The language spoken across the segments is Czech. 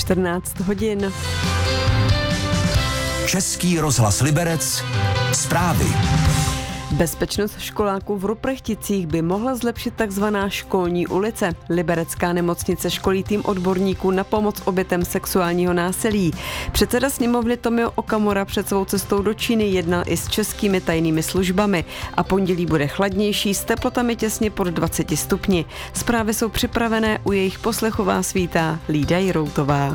14 hodin. Český rozhlas Liberec. Zprávy. Bezpečnost školáků v Ruprechticích by mohla zlepšit takzvaná školní ulice. Liberecká nemocnice školí tým odborníků na pomoc obětem sexuálního násilí. Předseda sněmovny Tomio Okamura před svou cestou do Číny jednal i s českými tajnými službami a pondělí bude chladnější s teplotami těsně pod 20 stupni. Zprávy jsou připravené, u jejich poslechu vás vítá Lída Jiroutová.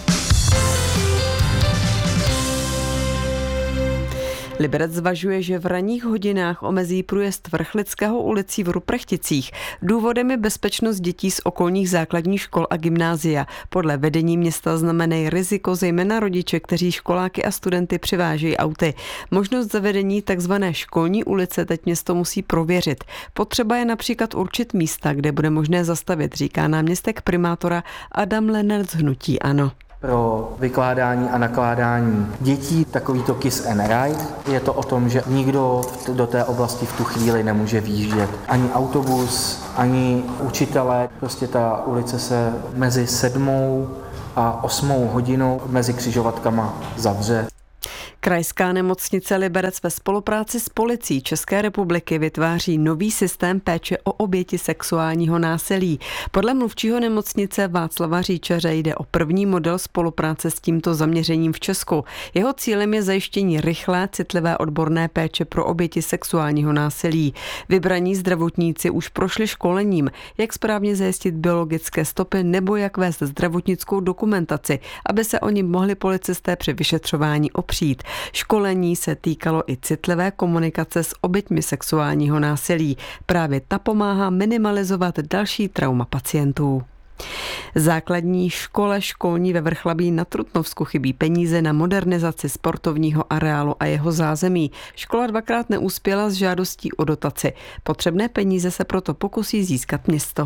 Liberec zvažuje, že v ranních hodinách omezí průjezd Vrchlického ulicí v Ruprechticích. Důvodem je bezpečnost dětí z okolních základních škol a gymnázia. Podle vedení města znamenají riziko zejména rodiče, kteří školáky a studenty přivážejí auty. Možnost zavedení tzv. Školní ulice teď město musí prověřit. Potřeba je například určit místa, kde bude možné zastavit, říká náměstek primátora Adam Lenert z hnutí ANO. Pro vykládání a nakládání dětí takovýto kiss and ride. Je to o tom, že nikdo do té oblasti v tu chvíli nemůže výjíždět. Ani autobus, ani učitelé. Prostě ta ulice se mezi 7. a 8. hodinou mezi křižovatkama zavře. Krajská nemocnice Liberec ve spolupráci s policií České republiky vytváří nový systém péče o oběti sexuálního násilí. Podle mluvčího nemocnice Václava Říčaře jde o první model spolupráce s tímto zaměřením v Česku. Jeho cílem je zajištění rychlé, citlivé odborné péče pro oběti sexuálního násilí. Vybraní zdravotníci už prošli školením, jak správně zajistit biologické stopy nebo jak vést zdravotnickou dokumentaci, aby se o ní mohli policisté při vyšetřování opřít. Školení se týkalo i citlivé komunikace s oběťmi sexuálního násilí. Právě ta pomáhá minimalizovat další trauma pacientů. Základní škole školní ve Vrchlabí na Trutnovsku chybí peníze na modernizaci sportovního areálu a jeho zázemí. Škola dvakrát neuspěla s žádostí o dotaci. Potřebné peníze se proto pokusí získat město.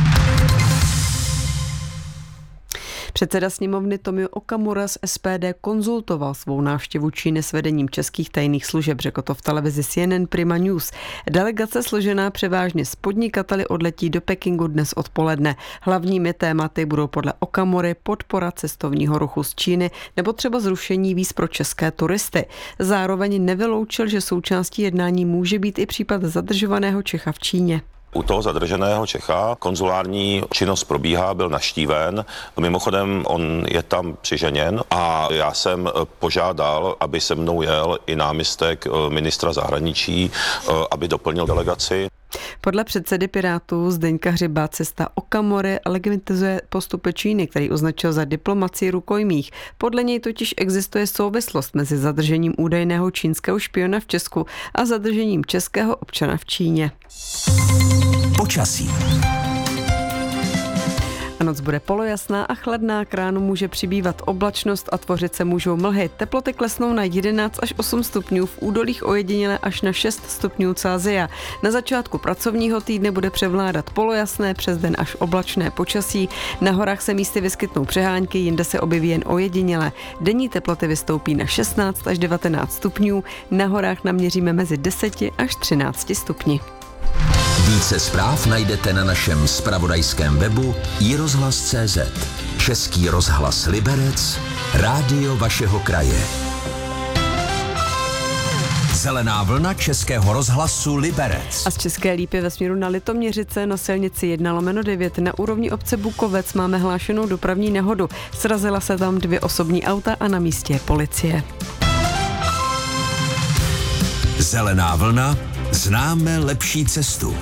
Předseda sněmovny Tomio Okamura z SPD konzultoval svou návštěvu Číny s vedením českých tajných služeb, řekl to v televizi CNN Prima News. Delegace složená převážně z podnikateli odletí do Pekingu dnes odpoledne. Hlavními tématy budou podle Okamury podpora cestovního ruchu z Číny nebo třeba zrušení víz pro české turisty. Zároveň nevyloučil, že součástí jednání může být i případ zadržovaného Čecha v Číně. U toho zadrženého Čecha konzulární činnost probíhá, byl navštíven. Mimochodem, on je tam přiženěn a já jsem požádal, aby se mnou jel i náměstek ministra zahraničí, aby doplnil delegaci. Podle předsedy Pirátů Zdeňka Hřiba cesta Okamury legitimizuje postupy Číny, který označil za diplomacii rukojmích. Podle něj totiž existuje souvislost mezi zadržením údajného čínského špiona v Česku a zadržením českého občana v Číně. Počasí. Noc bude polojasná a chladná, k ránu může přibývat oblačnost a tvořit se můžou mlhy. Teploty klesnou na 11 až 8 stupňů, v údolích ojediněle až na 6 stupňů Celsia. Na začátku pracovního týdne bude převládat polojasné, přes den až oblačné počasí. Na horách se místy vyskytnou přehánky, jinde se objeví jen ojediněle. Denní teploty vystoupí na 16 až 19 stupňů, na horách naměříme mezi 10 až 13 stupni. Více zpráv najdete na našem zpravodajském webu iRozhlas.cz. Český rozhlas Liberec, rádio vašeho kraje. Zelená vlna Českého rozhlasu Liberec. A z České Lípy ve směru na Litoměřice na silnici 1/9 na úrovni obce Bukovec máme hlášenou dopravní nehodu. Srazila se tam 2 osobní auta a na místě je policie. Zelená vlna, známe lepší cestu.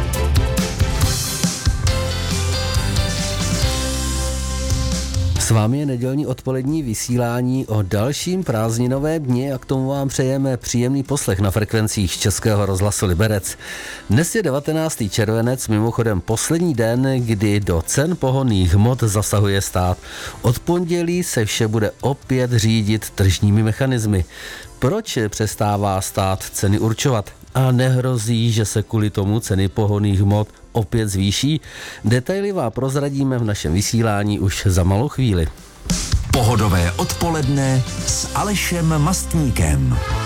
S vámi je nedělní odpolední vysílání o dalším prázdninovém dni a k tomu vám přejeme příjemný poslech na frekvencích Českého rozhlasu Liberec. Dnes je 19. červenec, mimochodem poslední den, kdy do cen pohonných hmot zasahuje stát. Od pondělí se vše bude opět řídit tržními mechanismy. Proč přestává stát ceny určovat? A nehrozí, že se kvůli tomu ceny pohonných hmot opět zvýší? Detaily vám prozradíme v našem vysílání už za malou chvíli. Pohodové odpoledne s Alešem Mastníkem.